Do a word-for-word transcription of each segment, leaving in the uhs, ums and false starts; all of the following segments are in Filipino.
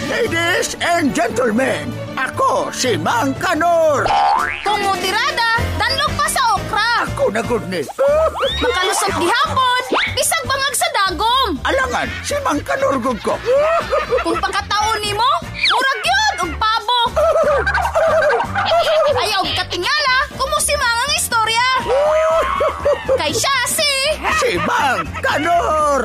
Ladies and gentlemen, ako si Mang Kanor. Tumutirada, danlog pa sa okra. Ako na good ni. Makalusot gihapon, bisag bangag sa dagom. Alangan, si Mang Kanor gud ko. Kung pagkataon nimo, murag yun og pabo. Ayaw katingala, kumusimang ang istorya. Kay siya si... Si Mang Kanor.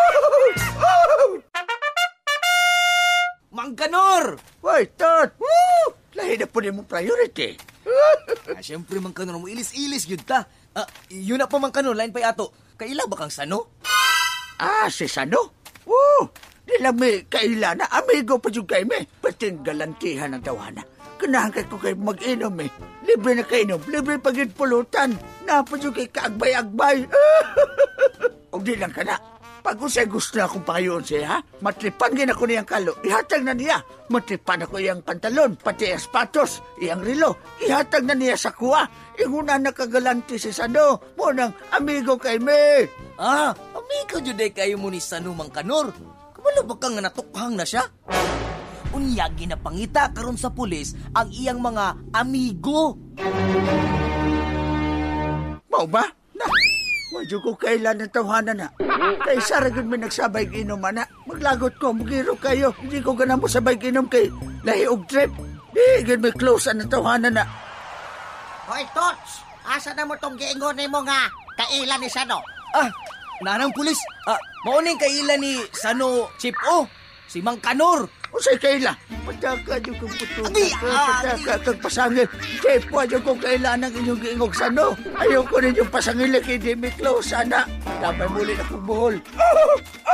Mang Kanor! Wait, Tot. Lahi na po mo priority. Ah, siyempre, Mang Kanor, mo ilis-ilis yun ta. Ah, yun na po, Mang Kanor, lain pa'y ato. Kaila ba kang sano? Ah, si Sano? Oh, di lang may kaila na amigo pa yung kay me. Pating galantihan ng tawana. Kanahan kay ko kay mag-inom eh. Libre na kainom, libre pagit pulutan. Napa yung kay kaagbay-agbay. O di lang ka na. Pag usay gusto na akong pangayoon siya, ha? Matripan gina ko niyang kalo. Ihatag na niya. Matripan ako iyang pantalon, pati ang sapatos, iyang rilo. Ihatag na niya sa kuwa. Inguna nakagalanti si Sano. Munang amigo kay me. Ah, amigo juday kayo mo ni Sano, Mang Kanor. Kamalo ba kang natukhang na siya? Unyagi na pangita karon sa pulis ang iyang mga amigo. Mau ba? Na, wadyo ko kailan ng tawanan na. Kay saragod may nagsabay ginom na. Maglagot ko, magiro kayo. Hindi ko ganang mo sabay ginom kay lahi og trip. Di, gid may close ang tawanan na. Hoy, Tots! Asa na mo tong giingon ni mo nga kaila ni Sano? Ah, nanang pulis. Ah, mauning kaila ni Sano Chief O, si Mang Kanor. Usay kaila. Pataka yung kong puto. Adi, ah, Pataka kang pasangil. Kay po yung kong kailanang inyong giingog Sano. Ayaw ko rin yung pasangil kay di may close, ana. Dapat muli na kong buhol.